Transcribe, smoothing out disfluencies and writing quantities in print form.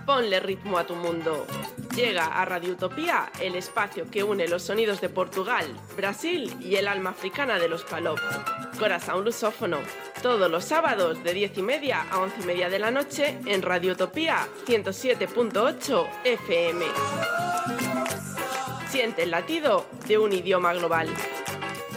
ponle ritmo a tu mundo. Llega a Radio Utopía, el espacio que une los sonidos de Portugal, Brasil y el alma africana de los Palop. Corazón lusófono, todos los sábados de 10:30 a 11:30 de la noche en Radio Utopía 107.8 FM. Siente el latido de un idioma global.